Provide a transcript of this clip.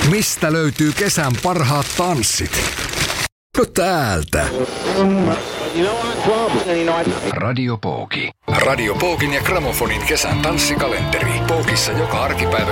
Mistä löytyy kesän parhaat tanssit? No täältä. Radio Pooki. Radio Pookin ja Gramofonin kesän tanssikalenteri. Pookissa joka arkipäivä